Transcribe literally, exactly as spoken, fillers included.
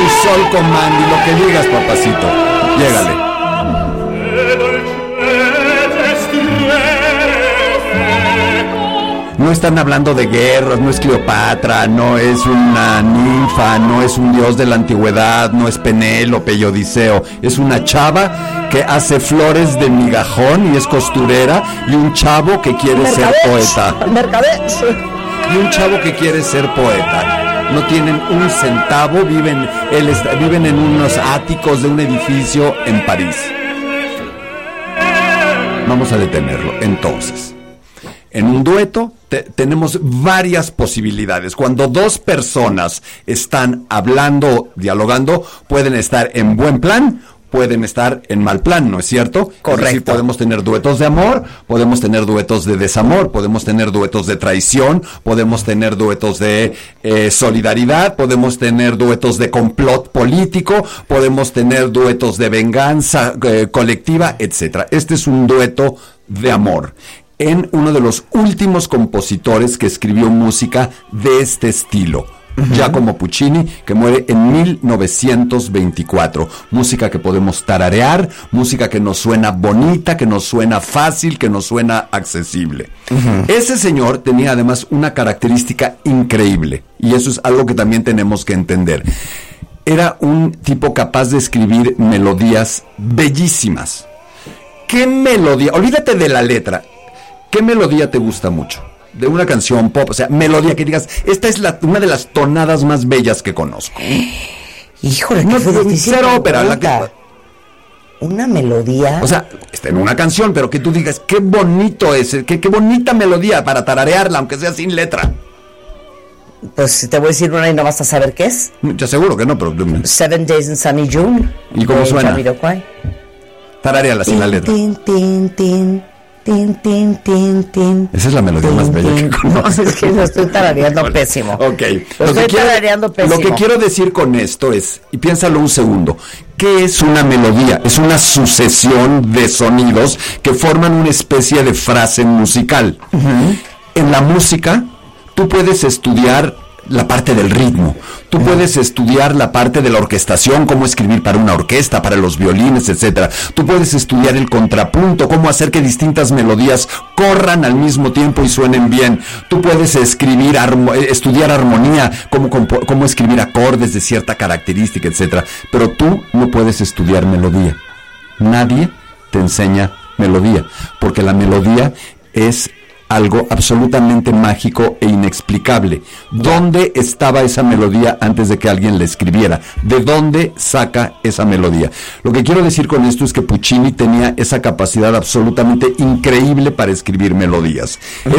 tu sol comandi, lo que digas, papacito. Llégale. No están hablando de guerras, no es Cleopatra, no es una ninfa, no es un dios de la antigüedad, no es Penélope y Odiseo. Es una chava que hace flores de migajón y es costurera, y un chavo que quiere ser poeta. Mercadex. Y un chavo que quiere ser poeta. No tienen un centavo, viven, él está, viven en unos áticos de un edificio en París. Vamos a detenerlo. Entonces, en un dueto te, tenemos varias posibilidades. Cuando dos personas están hablando, dialogando, pueden estar en buen plan, pueden estar en mal plan, ¿no es cierto? Correcto. Es decir, podemos tener duetos de amor, podemos tener duetos de desamor, podemos tener duetos de traición, podemos tener duetos de eh, solidaridad, podemos tener duetos de complot político, podemos tener duetos de venganza eh, colectiva, etcétera. Este es un dueto de amor en uno de los últimos compositores que escribió música de este estilo, uh-huh. Giacomo Puccini, que muere en mil novecientos veinticuatro. Música que podemos tararear, música que nos suena bonita, que nos suena fácil, que nos suena accesible. Uh-huh. Ese señor tenía además una característica increíble, y eso es algo que también tenemos que entender. Era un tipo capaz de escribir melodías bellísimas. ¿Qué melodía? Olvídate de la letra. ¿Qué melodía te gusta mucho? De una canción pop, o sea, melodía que digas, esta es la, una de las tonadas más bellas que conozco. Híjole, no qué difícil. Cero ópera, la que... Una melodía. O sea, está en una canción, pero que tú digas, qué bonito es, qué, qué bonita melodía para tararearla, aunque sea sin letra. Pues te voy a decir una y no vas a saber qué es. Te aseguro que no, pero... Seven Days in Sunny June. ¿Y cómo suena? Tarareala sin la letra. Tin, tin, tin. Tin, tin, tin, tin. Esa es la melodía tin, más bella tin. Que conozco. No, es que lo estoy tarareando bueno, pésimo. Ok. Lo, lo estoy quiero, tarareando pésimo. Lo que quiero decir con esto es, y piénsalo un segundo, ¿qué es una melodía? Es una sucesión de sonidos que forman una especie de frase musical. Uh-huh. En la música, tú puedes estudiar la parte del ritmo, tú uh-huh. puedes estudiar la parte de la orquestación, cómo escribir para una orquesta, para los violines, etcétera. Tú puedes estudiar el contrapunto, cómo hacer que distintas melodías corran al mismo tiempo y suenen bien. Tú puedes escribir, armo, estudiar armonía, cómo, cómo, cómo escribir acordes de cierta característica, etcétera. Pero tú no puedes estudiar melodía. Nadie te enseña melodía, porque la melodía es algo absolutamente mágico e inexplicable. ¿Dónde estaba esa melodía antes de que alguien la escribiera? ¿De dónde saca esa melodía? Lo que quiero decir con esto es que Puccini tenía esa capacidad absolutamente increíble para escribir melodías.